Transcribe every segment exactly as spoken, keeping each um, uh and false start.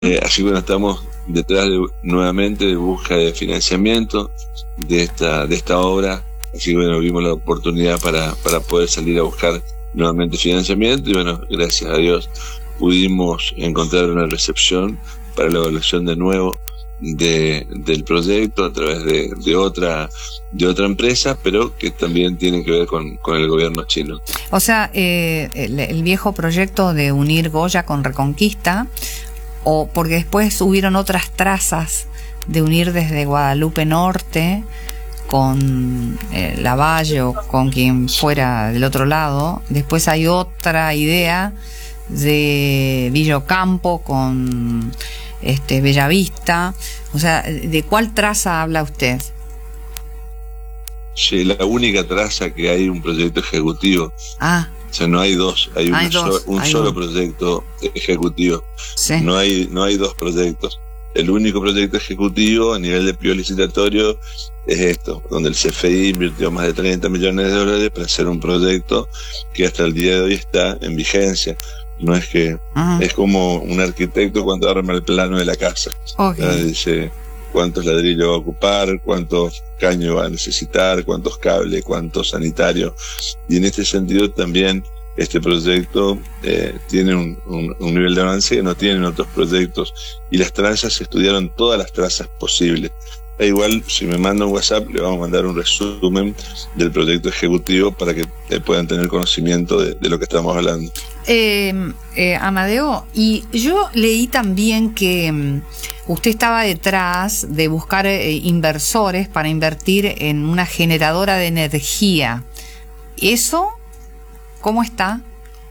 Eh, así que bueno, estamos detrás de, nuevamente de busca de financiamiento de esta, de esta obra. Así que bueno, vimos la oportunidad para, para poder salir a buscar nuevamente financiamiento y bueno, gracias a Dios pudimos encontrar una recepción para la evaluación de nuevo de, del proyecto a través de, de otra de otra empresa, pero que también tiene que ver con, con el gobierno chino. O sea, eh, el, el viejo proyecto de unir Goya con Reconquista, o porque después hubieron otras trazas de unir desde Guadalupe Norte con eh, Lavalle o con quien fuera del otro lado. Después hay otra idea de Villa Ocampo con este Bellavista. O sea, ¿de cuál traza habla usted? Sí, la única traza que hay un proyecto ejecutivo. Ah. O sea, no hay dos, hay, hay una dos, so, un hay solo un... proyecto ejecutivo. Sí. No hay, no hay dos proyectos. El único proyecto ejecutivo a nivel de pliego licitatorio es esto, donde el C F I invirtió más de treinta millones de dólares para hacer un proyecto que hasta el día de hoy está en vigencia. No es que uh-huh. es como un arquitecto cuando arma el plano de la casa. Okay. Dice cuántos ladrillos va a ocupar, cuántos caños va a necesitar, cuántos cables, cuántos sanitarios. Y en este sentido también este proyecto eh, tiene un, un, un nivel de avance que no tienen otros proyectos, y las trazas se estudiaron todas las trazas posibles. Da igual, si me manda un WhatsApp le vamos a mandar un resumen del proyecto ejecutivo para que eh, puedan tener conocimiento de, de lo que estamos hablando. Eh, eh, Amadeo, y yo leí también que um, usted estaba detrás de buscar eh, inversores para invertir en una generadora de energía. ¿Eso cómo está?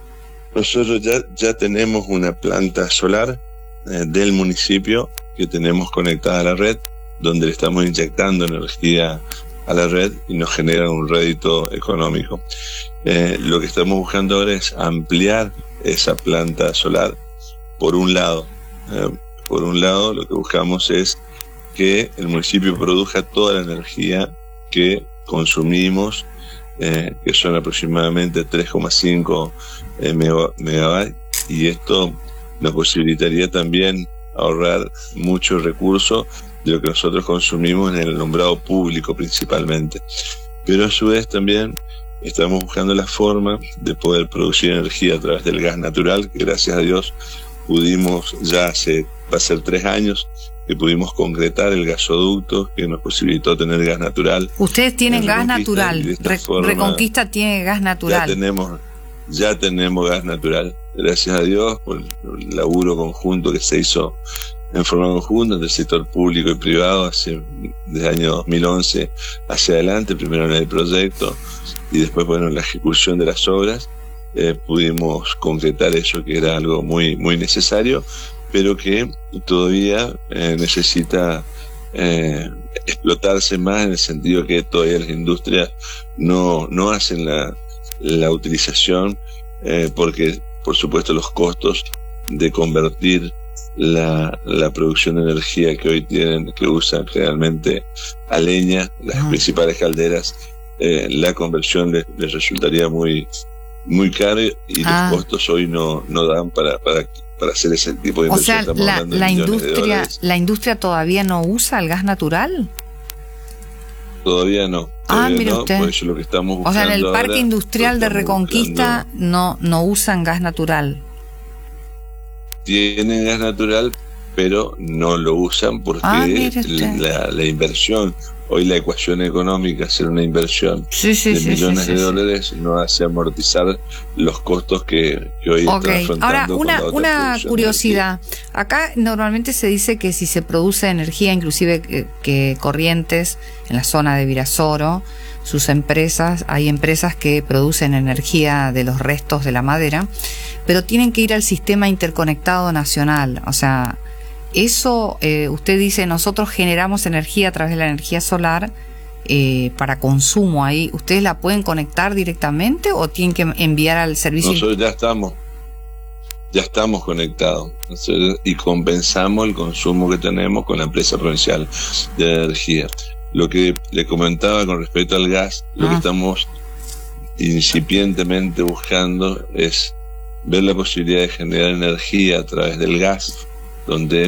Nosotros ya, ya tenemos una planta solar eh, del municipio que tenemos conectada a la red, donde le estamos inyectando energía a la red y nos genera un rédito económico. Eh, lo que estamos buscando ahora es ampliar esa planta solar. Por un lado, eh, por un lado lo que buscamos es que el municipio produzca toda la energía que consumimos, eh, que son aproximadamente tres coma cinco eh, megabytes, y esto nos posibilitaría también ahorrar muchos recursos de lo que nosotros consumimos en el alumbrado público principalmente. Pero a su vez también estamos buscando la forma de poder producir energía a través del gas natural, que gracias a Dios pudimos, ya hace, va a ser tres años, que pudimos concretar el gasoducto que nos posibilitó tener gas natural. Ustedes tienen gas natural, Re forma, Reconquista tiene gas natural. Ya tenemos, ya tenemos gas natural, gracias a Dios, por el laburo conjunto que se hizo en forma conjunta entre el sector público y privado hace, desde el año dos mil once hacia adelante, primero en el proyecto y después, bueno, en la ejecución de las obras, eh, pudimos concretar eso, que era algo muy, muy necesario, pero que todavía eh, necesita eh, explotarse más, en el sentido que todavía las industrias no, no hacen la, la utilización, eh, porque por supuesto los costos de convertir La, la producción de energía que hoy tienen, que usan generalmente a leña, las ah. principales calderas, eh, la conversión les, les resultaría muy muy caro, y ah. los costos hoy no, no dan para, para, para hacer ese tipo de inversión. O sea, la, la industria la industria todavía no usa el gas natural. Todavía no. Todavía ah, mire no, usted. Por eso lo que estamos buscando. O sea, en el parque ahora, industrial de Reconquista no, no usan gas natural. Tienen gas natural, pero no lo usan porque ah, la, la inversión, hoy la ecuación económica, hacer una inversión sí, sí, de sí, millones sí, de sí, dólares sí. no hace amortizar los costos que, que hoy okay. están afrontando. Ahora, una, una curiosidad. De Acá normalmente se dice que si se produce energía, inclusive que, que Corrientes, en la zona de Virasoro, sus empresas, hay empresas que producen energía de los restos de la madera, pero tienen que ir al sistema interconectado nacional. O sea, eso, eh, usted dice, nosotros generamos energía a través de la energía solar eh, para consumo ahí. ¿Ustedes la pueden conectar directamente o tienen que enviar al servicio? Nosotros ya estamos, ya estamos conectados, y compensamos el consumo que tenemos con la empresa provincial de energía. Lo que le comentaba con respecto al gas, lo ah. que estamos incipientemente buscando es ver la posibilidad de generar energía a través del gas, donde